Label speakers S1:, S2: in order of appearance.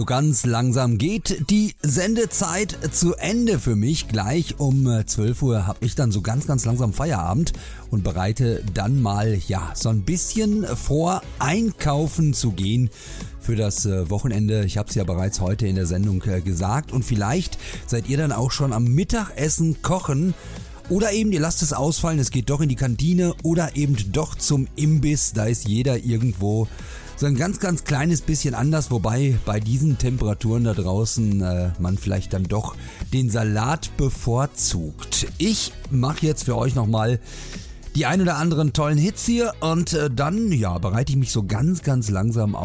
S1: So ganz langsam geht die Sendezeit zu Ende für mich. Gleich um 12 Uhr habe ich dann so ganz langsam Feierabend und bereite dann mal so ein bisschen vor, einkaufen zu gehen für das Wochenende. Ich habe es ja bereits heute in der Sendung gesagt und vielleicht seid ihr dann auch schon am Mittagessen kochen. Oder eben, ihr lasst es ausfallen, es geht doch in die Kantine oder eben doch zum Imbiss. Da ist jeder irgendwo so ein ganz kleines bisschen anders, wobei bei diesen Temperaturen da draußen man vielleicht dann doch den Salat bevorzugt. Ich mache jetzt für euch nochmal die ein oder anderen tollen Hits hier und dann bereite ich mich so ganz langsam auf